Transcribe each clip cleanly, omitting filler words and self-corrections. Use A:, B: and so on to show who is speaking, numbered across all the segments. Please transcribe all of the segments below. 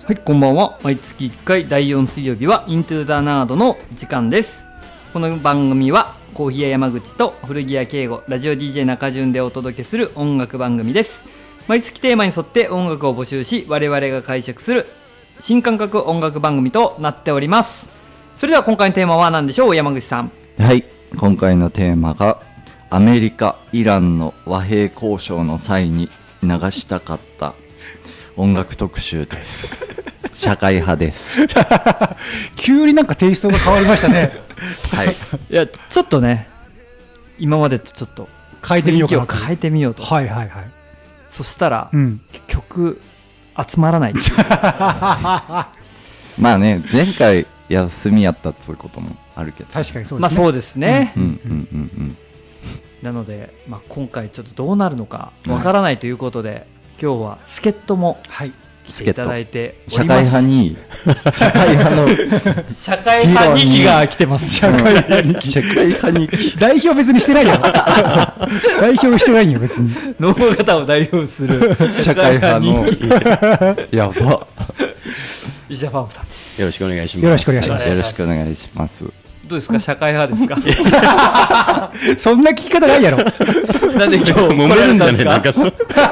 A: はい、こんばんは。毎月1回第4水曜日はイントゥザナードの時間です。この番組はコーヒー屋山口と古着屋圭吾、ラジオ DJ 中順でお届けする音楽番組です。毎月テーマに沿って音楽を募集し、我々が解釈する新感覚音楽番組となっております。それでは今回のテーマは何でしょう、山口さん。
B: はい、今回のテーマがアメリカ・イランの和平交渉の際に流したかった音楽特集です。社会派です。
C: 急になんかテイストが変わりましたね。
B: はい。
A: いや、ちょっとね、今までとちょっと
C: 変えてみようかな
A: 雰囲気を変えてみようと。
C: はいはいはい。
A: そしたら、
C: うん
A: 曲集まらない。
B: まあね、前回休みやったっつうこともあるけど。
C: 確かにそうですね。
A: まあそうですね。
B: うんうんうんうん。
A: なので、まあ、今回ちょっとどうなるのかわからないということで、今日は助っ人も来ていただいております。
B: 社会派に社会派の
A: 社会派2期が来てます。
C: 社会派に
B: 社会派に
C: 代表別にしてないよ。代表してないよ別に。
A: 脳型を代表する
B: 社会派のやば。
A: 石田ファームさんです。
D: よろしくお願いします。
C: よろしくお願いします。
B: よろしくお願いします。
A: どうですか、社会派ですか？
C: そんな聞き方ないやろ。
A: なんで今日
D: 揉めるんだね、なんかそう。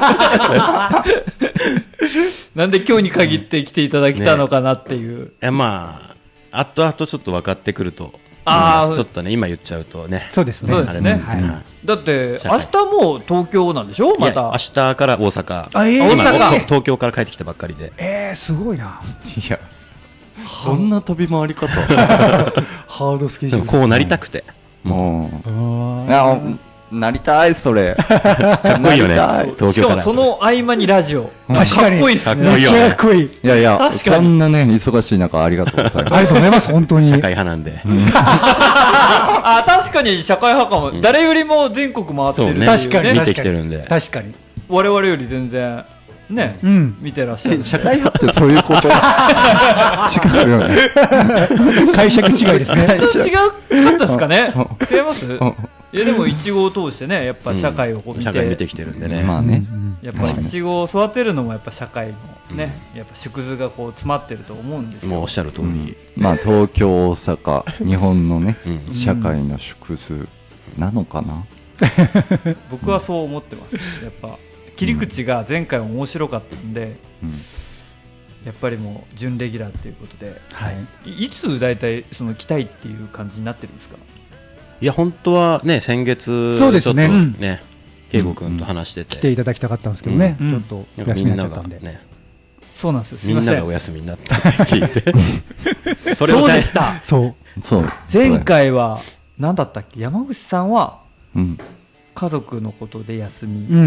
A: なんで今日に限って来ていただきたのかなっていう。
D: まあ、後々ちょっと分かってくると。
A: あー
D: ちょっとね、今言っちゃうとね。
C: そうですね。
A: そうですね。
D: あれね
A: だって明日もう東京なんでしょ？ま
D: いや明
A: た。
D: 日から大阪。
C: あ
D: 今
A: 大阪
D: 東京から帰ってきたばっかりで。
C: すごいな。
B: いや、どんな飛び回り方。
C: ハードスケジュール。
D: でもこうなりたくて。
B: もう。
C: あ
B: いや、なりたい、それ。
D: かっこいいよね
B: なりたい。
D: 東京から。
A: しかもその合間にラジオ。
C: 確かに
A: かっこいいですね。
D: かっこいいよ
C: めっちゃかっこいい。
B: いやいや、
A: 確かに
B: そんなね、忙しい中ありがとうございます。
C: ありがとうございます、本当に。
D: 社会派なんで。
A: あ、確かに社会派かも。誰よりも全国回ってるっていうね。
C: 確かに
D: 見てきてるんで。
C: 確かに。
A: 我々より全然ね、
C: うん。
A: 見てらっしゃる。
B: 社会派ってそういうこと違うよね。
C: 解釈違いですね。
A: ちょっと違かったですかね。違います？
B: ん
A: いやでもイチゴを通してね、やっぱ社会をこう見て、
D: 社会見てきてるんでね。
B: まあね。
A: やっぱイチゴを育てるのもやっぱ社会のね、やっぱ縮図がこう詰まってると思うんですよ
D: もうおっ。しゃる通り。
B: まあ東京、大阪、日本のね、
D: うん
B: 社会の縮図なのかな。
A: 僕はそう思ってます。やっぱ切り口が前回面白かったんで、
B: うん
A: やっぱりもう準レギュラーっていうことで、
C: はい。
A: いつ大体その来たいっていう感じになってるんですか？
D: いや、本当はね、先月、
C: そうですね
D: ちょっとね、圭吾君と話してて。
C: 来ていただきたかったんですけどね。
A: うん
C: ちょっと
D: なんかみ
C: 休みに
D: んなが
C: なっちゃったんで。
D: ね、
A: そうなんですよ。すいません
D: みんながお。休みになったって聞いて。それを
A: そう
D: ね
A: でした。
C: そう。
B: そう。
A: 前回は何だったっけ？山口さんは
B: うん。
A: 家族のことで休み。
C: うん。